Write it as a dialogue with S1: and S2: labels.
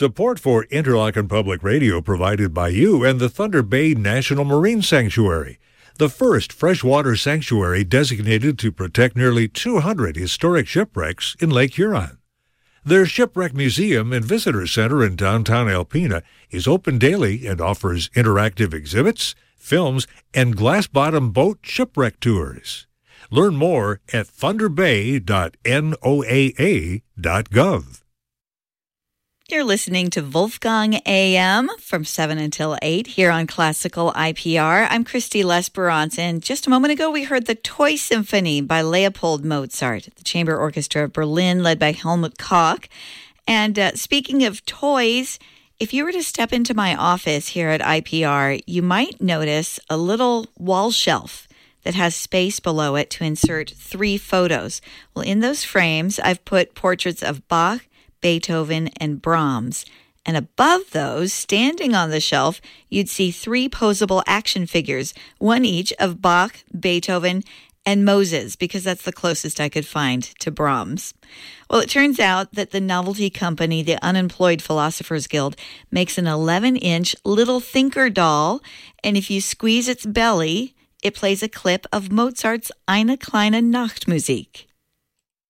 S1: Support for Interlochen Public Radio provided by you and the Thunder Bay National Marine Sanctuary, the first freshwater sanctuary designated to protect nearly 200 historic shipwrecks in Lake Huron. Their Shipwreck Museum and Visitor Center in downtown Alpena is open daily and offers interactive exhibits, films, and glass-bottom boat shipwreck tours. Learn more at thunderbay.noaa.gov.
S2: You're listening to Wolfgang AM from 7 until 8 here on Classical IPR. I'm Christy Lesperance, and just a moment ago we heard the Toy Symphony by Leopold Mozart, the Chamber Orchestra of Berlin led by Helmut Koch. And speaking of toys, if you were to step into my office here at IPR, you might notice a little wall shelf that has space below it to insert 3 photos. Well, in those frames, I've put portraits of Bach, Beethoven, and Brahms. And above those, standing on the shelf, you'd see 3 posable action figures, one each of Bach, Beethoven, and Moses, because that's the closest I could find to Brahms. Well, it turns out that the novelty company, the Unemployed Philosophers Guild, makes an 11-inch little thinker doll, and if you squeeze its belly, it plays a clip of Mozart's Eine kleine Nachtmusik.